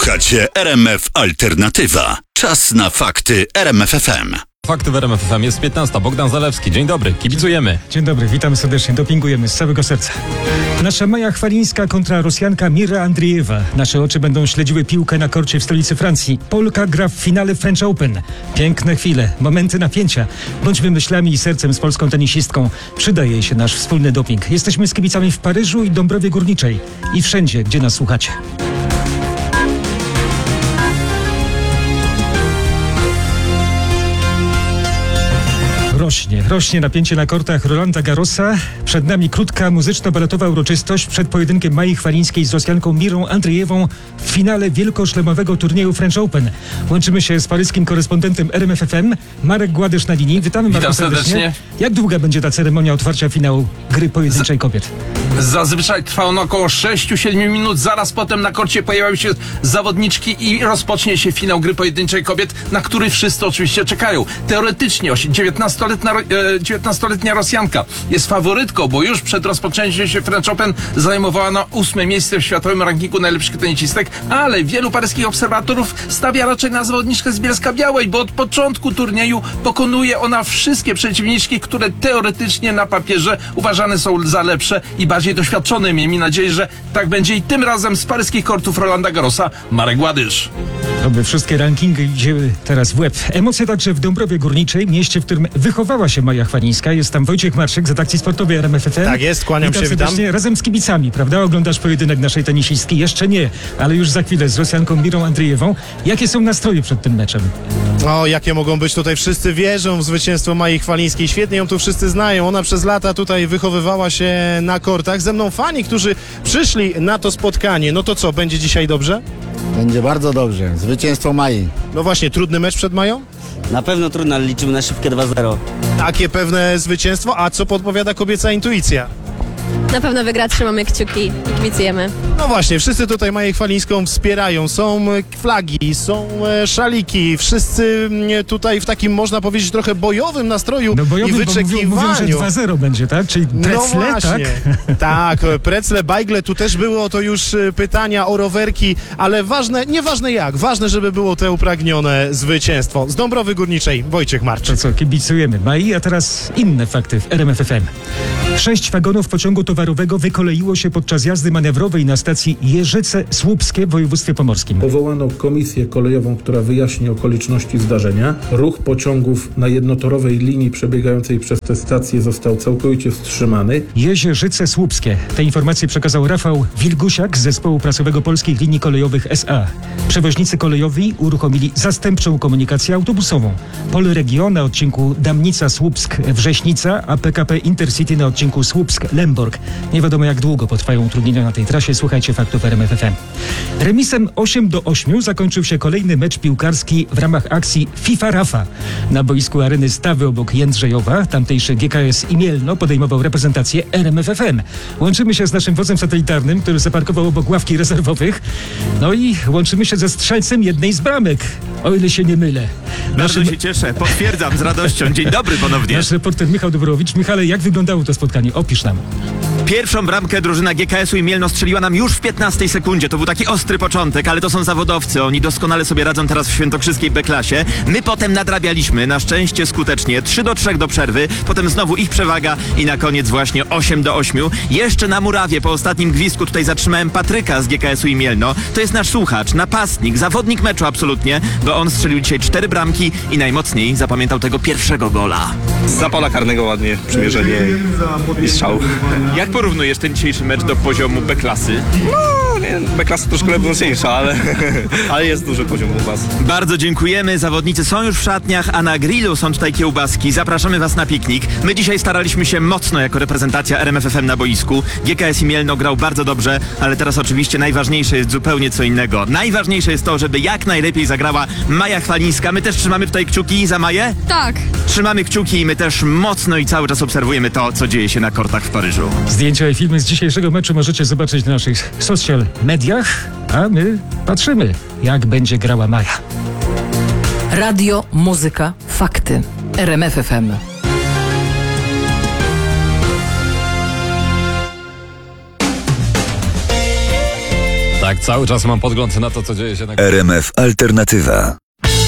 Słuchacie RMF Alternatywa. Czas na fakty RMF FM. Fakty w RMF FM jest 15. Bogdan Zalewski. Dzień dobry, kibicujemy. Dzień dobry, witamy serdecznie, dopingujemy z całego serca. Nasza Maja Chwalińska kontra Rosjanka Mira Andriejewa. Nasze oczy będą śledziły piłkę na korcie w stolicy Francji. Polka gra w finale French Open. Piękne chwile, momenty napięcia. Bądźmy myślami i sercem z polską tenisistką. Przydaje jej się nasz wspólny doping. Jesteśmy z kibicami w Paryżu i Dąbrowie Górniczej. I wszędzie, gdzie nas słuchacie. Rośnie napięcie na kortach Rolanda Garrosa. Przed nami krótka muzyczno-baletowa uroczystość przed pojedynkiem Mai Chwalińskiej z Rosjanką Mirą Andrejewą w finale wielkoszlemowego turnieju French Open. Łączymy się z paryskim korespondentem RMF FM. Marek Gładysz na linii. Witamy bardzo serdecznie. Jak długa będzie ta ceremonia otwarcia finału gry pojedynczej kobiet? Zazwyczaj trwa on około 6-7 minut. Zaraz potem na korcie pojawiają się zawodniczki i rozpocznie się finał gry pojedynczej kobiet, na który wszyscy oczywiście czekają. Teoretycznie 19-letnia Rosjanka jest faworytką, bo już przed rozpoczęciem się French Open zajmowała na 8. miejsce w światowym rankingu najlepszych tenisistek, ale wielu paryskich obserwatorów stawia raczej na zawodniczkę z Bielska-Białej, bo od początku turnieju pokonuje ona wszystkie przeciwniczki, które teoretycznie na papierze uważane są za lepsze i bardziej doświadczone. Miejmy nadzieję, że tak będzie i tym razem z paryskich kortów Rolanda Garrosa Marek Gładysz. Oby wszystkie rankingi idziemy teraz w łeb. Emocje także w Dąbrowie Górniczej, mieście, w którym wychowała się Maja Chwalińska. Jest tam Wojciech Marczyk z redakcji sportowej RMF FM. Tak jest, kłaniam się, witam. Razem z kibicami, prawda? Oglądasz pojedynek naszej tenisistki? Jeszcze nie, ale już za chwilę z Rosjanką Mirą Andrejewą. Jakie są nastroje przed tym meczem? O, jakie mogą być tutaj? Wszyscy wierzą w zwycięstwo Mai Chwalińskiej. Świetnie ją tu wszyscy znają. Ona przez lata tutaj wychowywała się na kortach. Ze mną fani, którzy przyszli na to spotkanie. No to co, będzie dzisiaj dobrze? Będzie bardzo dobrze. Zwycięstwo Mai. No właśnie, trudny mecz przed Mają? Na pewno trudno, ale liczymy na szybkie 2-0. Takie pewne zwycięstwo. A co podpowiada kobieca intuicja? Na pewno wygra, trzymamy kciuki i kibicujemy. No właśnie, wszyscy tutaj Maję Chwalińską wspierają. Są flagi, są szaliki. Wszyscy tutaj w takim, można powiedzieć, trochę bojowym nastroju No bojowym, i wyczekiwaniu. Mówią, że 2-0 będzie, tak? Czyli precle, no właśnie. Tak, precle, bajgle. Tu też było o to już pytania o rowerki, ale ważne, nieważne jak, ważne, żeby było to upragnione zwycięstwo. Z Dąbrowy Górniczej, Wojciech Marczyk. To co, kibicujemy Mai, a teraz inne fakty w RMF FM. 6 wagonów pociągu towarowego wykoleiło się podczas jazdy manewrowej na stacji Jeżyce-Słupskie w województwie pomorskim. Powołano komisję kolejową, która wyjaśni okoliczności zdarzenia. Ruch pociągów na jednotorowej linii przebiegającej przez tę stację został całkowicie wstrzymany. Jeżyce-Słupskie. Te informacje przekazał Rafał Wilgusiak z Zespołu Prasowego Polskich Linii Kolejowych S.A. Przewoźnicy kolejowi uruchomili zastępczą komunikację autobusową. Polregio na odcinku Damnica-Słupsk-Wrześnica, a PKP Intercity na odcinku Słupsk-Lemborg. Nie wiadomo jak długo potrwają utrudnienia na tej trasie. Słuchajcie faktów RMF FM. Remisem 8-8 zakończył się kolejny mecz piłkarski w ramach akcji FIFA Rafa. Na boisku Areny Stawy obok Jędrzejowa tamtejszy GKS Imielno podejmował reprezentację RMF FM. Łączymy się z naszym wodzem satelitarnym, który zaparkował obok ławki rezerwowych. No i łączymy się ze strzelcem jednej z bramek, o ile się nie mylę. Bardzo się cieszę, potwierdzam z radością. Dzień dobry ponownie. Nasz reporter Michał Dobrowicz. Michale, jak wyglądało to spotkanie? Opisz nam. Pierwszą bramkę drużyna GKS-u i Mielno strzeliła nam już w 15 sekundzie. To był taki ostry początek, ale to są zawodowcy. Oni doskonale sobie radzą teraz w świętokrzyskiej B-klasie. My potem nadrabialiśmy, na szczęście skutecznie. 3-3 do przerwy, potem znowu ich przewaga i na koniec właśnie 8-8. Jeszcze na murawie po ostatnim gwizdku tutaj zatrzymałem Patryka z GKS-u i Mielno. To jest nasz słuchacz, napastnik, zawodnik meczu absolutnie, bo on strzelił dzisiaj 4 bramki i najmocniej zapamiętał tego pierwszego gola. Z pola karnego ładnie przymierzenie i strzał. Jak porównujesz ten dzisiejszy mecz do poziomu B-klasy? No, nie, B-klasa troszkę mocniejsza, ale jest duży poziom u was. Bardzo dziękujemy. Zawodnicy są już w szatniach, a na grillu są tutaj kiełbaski. Zapraszamy was na piknik. My dzisiaj staraliśmy się mocno jako reprezentacja RMF FM na boisku. GKS i Mielno grał bardzo dobrze, ale teraz oczywiście najważniejsze jest zupełnie co innego. Najważniejsze jest to, żeby jak najlepiej zagrała Maja Chwalińska. My też trzymamy tutaj kciuki za Maję? Tak. Trzymamy kciuki i my też mocno i cały czas obserwujemy to, co dzieje się na kortach w Paryżu. Zdjęcia i filmy z dzisiejszego meczu możecie zobaczyć na naszych social mediach, a my patrzymy, jak będzie grała Maja. Radio, muzyka, fakty. RMF FM. Tak, cały czas mam podgląd na to, co dzieje się na... RMF Alternatywa.